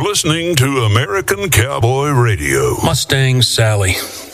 listening to American Cowboy Radio. Mustang Sally.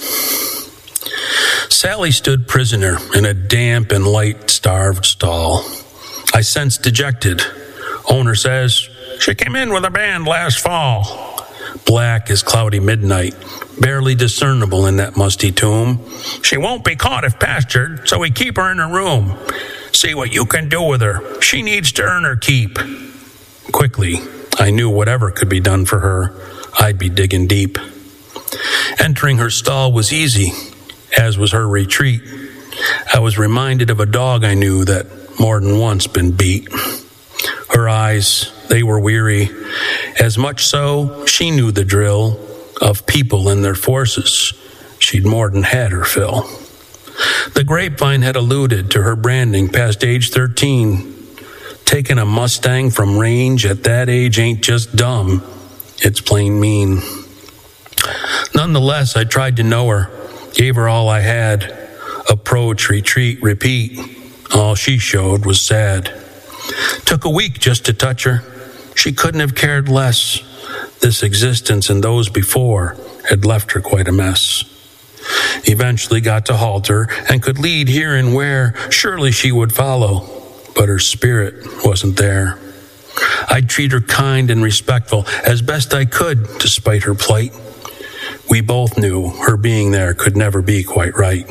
Sally stood prisoner in a damp and light-starved stall. I sensed dejected. Owner says, she came in with a band last fall. Black as cloudy midnight, barely discernible in that musty tomb. She won't be caught if pastured, so we keep her in her room. See what you can do with her. She needs to earn her keep. Quickly, I knew whatever could be done for her, I'd be digging deep. Entering her stall was easy, as was her retreat. I was reminded of a dog I knew that more than once been beat. Her eyes, they were weary. As much so, she knew the drill of people and their forces. She'd more than had her fill. The grapevine had alluded to her branding past age 13. Taking a Mustang from range at that age ain't just dumb, it's plain mean. Nonetheless, I tried to know her, gave her all I had. Approach, retreat, repeat. All she showed was sad. Took a week just to touch her. She couldn't have cared less. This existence and those before had left her quite a mess. Eventually got to halter and could lead here and where surely she would follow. But her spirit wasn't there. I'd treat her kind and respectful as best I could, despite her plight. We both knew her being there could never be quite right.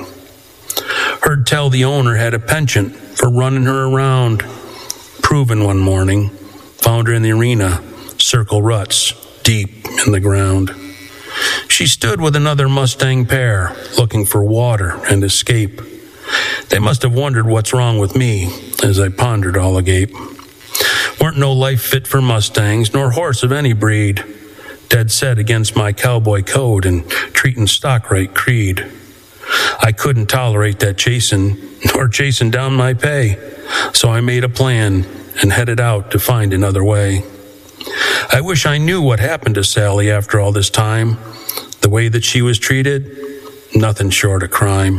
Heard tell the owner had a penchant for running her around. Proven one morning, found her in the arena, circle ruts deep in the ground. She stood with another Mustang pair, looking for water and escape. They must have wondered what's wrong with me, as I pondered all agape. Weren't no life fit for Mustangs, nor horse of any breed. Dead set against my cowboy code and treatin' stock right creed. I couldn't tolerate that chasing, nor chasing down my pay. So I made a plan and headed out to find another way. I wish I knew what happened to Sally after all this time. The way that she was treated, nothing short of crime.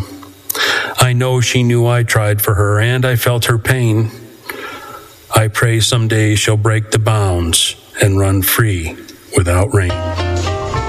I know she knew I tried for her, and I felt her pain. I pray someday she'll break the bounds and run free without rain.